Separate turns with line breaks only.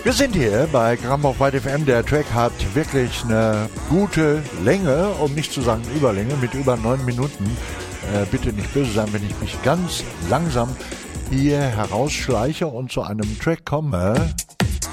Wir sind hier bei Grammoch White FM. Der Track hat wirklich eine gute Länge, um nicht zu sagen Überlänge, mit über 9 Minuten. Bitte nicht böse sein, wenn ich mich ganz langsam hier herausschleiche und zu einem Track komme,